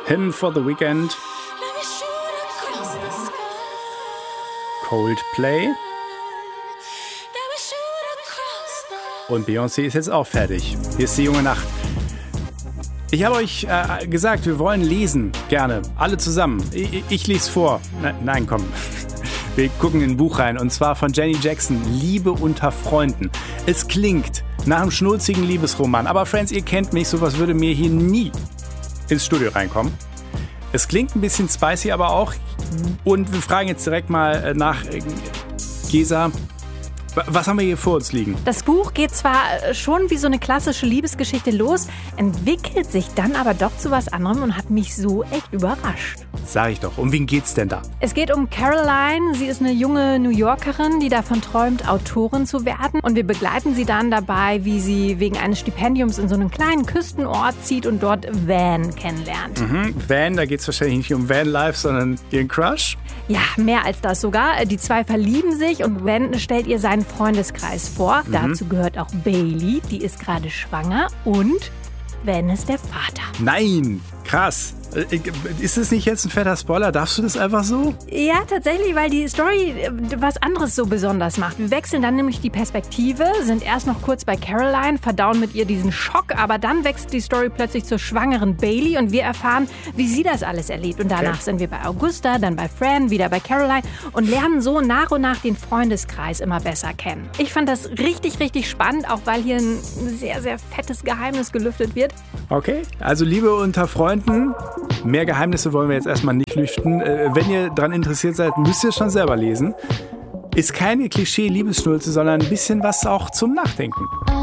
Hymn for the Weekend. Coldplay. Und Beyoncé ist jetzt auch fertig. Hier ist die junge Nacht. Ich habe euch gesagt, wir wollen lesen. Gerne. Alle zusammen. Ich lese vor. Nein, komm. Wir gucken in ein Buch rein. Und zwar von Jenny Jackson. Liebe unter Freunden. Es klingt nach einem schnulzigen Liebesroman. Aber Friends, ihr kennt mich. Sowas würde mir hier nie ins Studio reinkommen. Es klingt ein bisschen spicy, aber auch. Und wir fragen jetzt direkt mal nach Gesa. Was haben wir hier vor uns liegen? Das Buch geht zwar schon wie so eine klassische Liebesgeschichte los, entwickelt sich dann aber doch zu was anderem und hat mich so echt überrascht. Sag ich doch. Um wen geht's denn da? Es geht um Caroline. Sie ist eine junge New Yorkerin, die davon träumt, Autorin zu werden. Und wir begleiten sie dann dabei, wie sie wegen eines Stipendiums in so einen kleinen Küstenort zieht und dort Van kennenlernt. Van, da geht's wahrscheinlich nicht um Vanlife, sondern ihren Crush? Ja, mehr als das sogar. Die zwei verlieben sich und Van stellt ihr seinen Freundeskreis vor. Dazu gehört auch Bailey, die ist gerade schwanger und Van ist der Vater. Nein, krass. Ist das nicht jetzt ein fetter Spoiler? Darfst du das einfach so? Ja, tatsächlich, weil die Story was anderes so besonders macht. Wir wechseln dann nämlich die Perspektive, sind erst noch kurz bei Caroline, verdauen mit ihr diesen Schock, aber dann wechselt die Story plötzlich zur schwangeren Bailey und wir erfahren, wie sie das alles erlebt. Und danach sind wir bei Augusta, dann bei Fran, wieder bei Caroline und lernen so nach und nach den Freundeskreis immer besser kennen. Ich fand das richtig, richtig spannend, auch weil hier ein sehr, sehr fettes Geheimnis gelüftet wird. Okay, also Liebe unter Freunden. Mehr Geheimnisse wollen wir jetzt erstmal nicht lüften. Wenn ihr daran interessiert seid, müsst ihr es schon selber lesen. Ist keine Klischee-Liebesschnulze, sondern ein bisschen was auch zum Nachdenken.